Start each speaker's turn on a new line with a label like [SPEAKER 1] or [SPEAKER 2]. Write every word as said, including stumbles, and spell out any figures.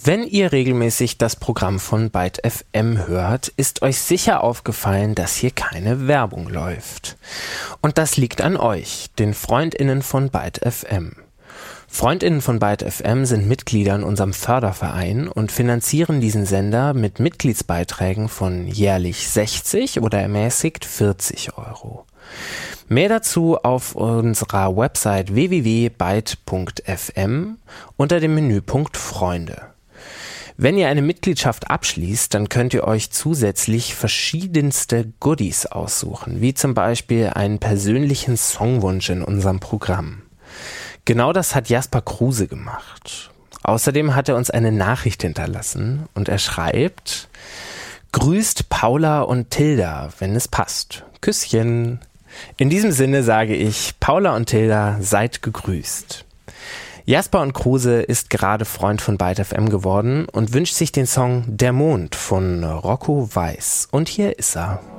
[SPEAKER 1] Wenn ihr regelmäßig das Programm von Byte F M hört, ist euch sicher aufgefallen, dass hier keine Werbung läuft. Und das liegt an euch, den FreundInnen von Byte F M. FreundInnen von Byte F M sind Mitglieder in unserem Förderverein und finanzieren diesen Sender mit Mitgliedsbeiträgen von jährlich sechzig oder ermäßigt vierzig Euro. Mehr dazu auf unserer Website w w w punkt byte punkt f m unter dem Menüpunkt Freunde. Wenn ihr eine Mitgliedschaft abschließt, dann könnt ihr euch zusätzlich verschiedenste Goodies aussuchen, wie zum Beispiel einen persönlichen Songwunsch in unserem Programm. Genau das hat Jasper Kruse gemacht. Außerdem hat er uns eine Nachricht hinterlassen und er schreibt: Grüßt Paula und Tilda, wenn es passt. Küsschen. In diesem Sinne sage ich, Paula und Tilda, seid gegrüßt. Jasper und Kruse ist gerade Freund von Byte F M geworden und wünscht sich den Song Der Mond von Rocco Weiß. Und hier ist er.